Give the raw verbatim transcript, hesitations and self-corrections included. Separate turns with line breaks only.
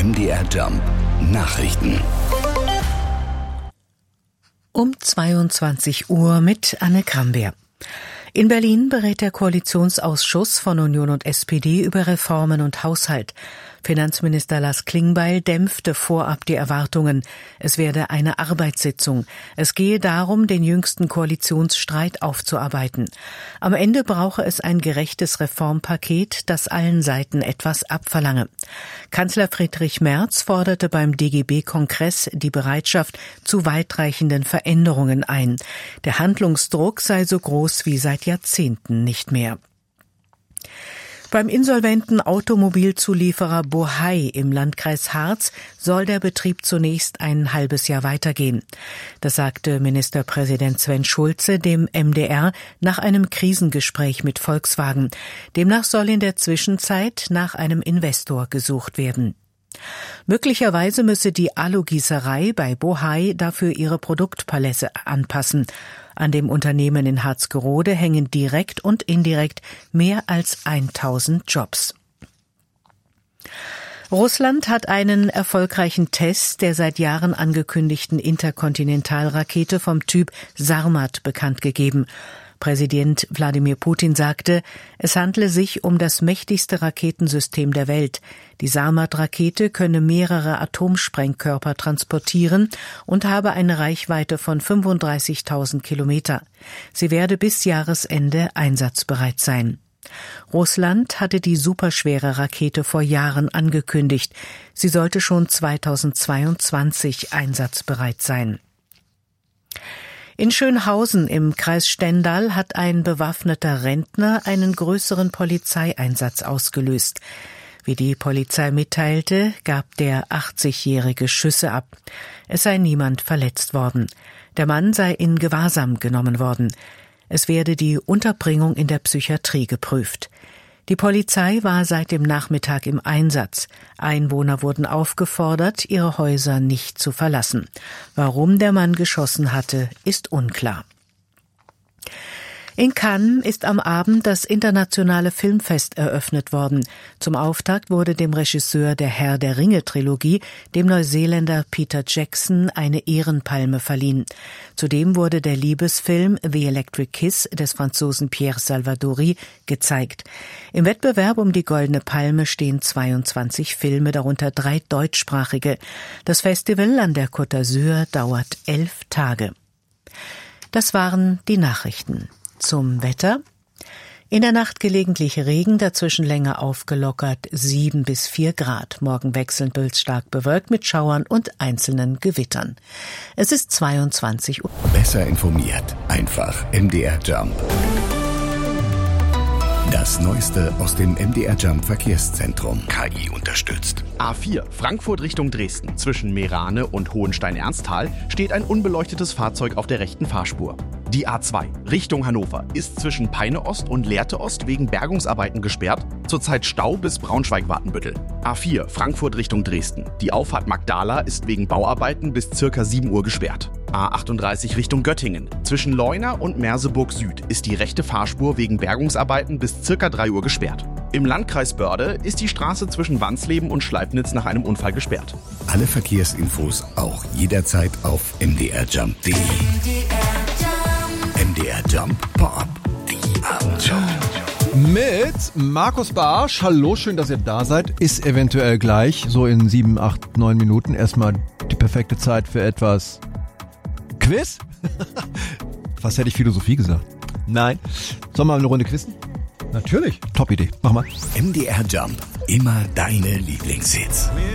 M D R Jump Nachrichten.
Um zweiundzwanzig Uhr mit Anne Krambeer. In Berlin berät der Koalitionsausschuss von Union und S P D über Reformen und Haushalt. Finanzminister Lars Klingbeil dämpfte vorab die Erwartungen. Es werde eine Arbeitssitzung. Es gehe darum, den jüngsten Koalitionsstreit aufzuarbeiten. Am Ende brauche es ein gerechtes Reformpaket, das allen Seiten etwas abverlange. Kanzler Friedrich Merz forderte beim D G B-Kongress die Bereitschaft zu weitreichenden Veränderungen ein. Der Handlungsdruck sei so groß wie seit Jahrzehnten nicht mehr. Beim insolventen Automobilzulieferer Bohai im Landkreis Harz soll der Betrieb zunächst ein halbes Jahr weitergehen. Das sagte Ministerpräsident Sven Schulze dem M D R nach einem Krisengespräch mit Volkswagen. Demnach soll in der Zwischenzeit nach einem Investor gesucht werden. Möglicherweise müsse die Alugießerei bei Bohai dafür ihre Produktpalette anpassen. An dem Unternehmen in Harzgerode hängen direkt und indirekt mehr als tausend Jobs. Russland hat einen erfolgreichen Test der seit Jahren angekündigten Interkontinentalrakete vom Typ Sarmat bekannt gegeben. Präsident Wladimir Putin sagte, es handle sich um das mächtigste Raketensystem der Welt. Die Sarmat-Rakete könne mehrere Atomsprengkörper transportieren und habe eine Reichweite von fünfunddreißigtausend Kilometer. Sie werde bis Jahresende einsatzbereit sein. Russland hatte die superschwere Rakete vor Jahren angekündigt. Sie sollte schon zweitausendzweiundzwanzig einsatzbereit sein. In Schönhausen im Kreis Stendal hat ein bewaffneter Rentner einen größeren Polizeieinsatz ausgelöst. Wie die Polizei mitteilte, gab der achtzigjährige Schüsse ab. Es sei niemand verletzt worden. Der Mann sei in Gewahrsam genommen worden. Es werde die Unterbringung in der Psychiatrie geprüft. Die Polizei war seit dem Nachmittag im Einsatz. Einwohner wurden aufgefordert, ihre Häuser nicht zu verlassen. Warum der Mann geschossen hatte, ist unklar. In Cannes ist am Abend das internationale Filmfest eröffnet worden. Zum Auftakt wurde dem Regisseur der Herr der Ringe-Trilogie, dem Neuseeländer Peter Jackson, eine Ehrenpalme verliehen. Zudem wurde der Liebesfilm The Electric Kiss des Franzosen Pierre Salvadori gezeigt. Im Wettbewerb um die Goldene Palme stehen zweiundzwanzig Filme, darunter drei deutschsprachige. Das Festival an der Côte d'Azur dauert elf Tage. Das waren die Nachrichten. Zum Wetter. In der Nacht gelegentlich Regen, dazwischen länger aufgelockert sieben bis vier Grad. Morgen wechselnd bis stark bewölkt mit Schauern und einzelnen Gewittern. Es ist zweiundzwanzig Uhr.
Besser informiert. Einfach M D R Jump. Das Neueste aus dem M D R Jump Verkehrszentrum. K I unterstützt.
A vier, Frankfurt Richtung Dresden. Zwischen Meerane und Hohenstein-Ernsthal steht ein unbeleuchtetes Fahrzeug auf der rechten Fahrspur. Die A zwei, Richtung Hannover, ist zwischen Peine Ost und Lehrte Ost wegen Bergungsarbeiten gesperrt. Zurzeit Stau bis Braunschweig-Wartenbüttel. A vier, Frankfurt Richtung Dresden. Die Auffahrt Magdala ist wegen Bauarbeiten bis circa sieben Uhr gesperrt. A achtunddreißig Richtung Göttingen. Zwischen Leuna und Merseburg Süd ist die rechte Fahrspur wegen Bergungsarbeiten bis circa drei Uhr gesperrt. Im Landkreis Börde ist die Straße zwischen Wansleben und Schleipnitz nach einem Unfall gesperrt.
Alle Verkehrsinfos auch jederzeit auf m d r jump punkt d e. M D R Jump Pop. Die Abendjump.
Mit Markus Barsch. Hallo, schön, dass ihr da seid. Ist eventuell gleich, so in sieben, acht, neun Minuten, erstmal die perfekte Zeit für etwas Quiz. Fast hätte ich Philosophie gesagt. Nein. Sollen wir eine Runde quizzen? Natürlich. Top Idee. Mach mal.
M D R Jump. Immer deine Lieblingshits.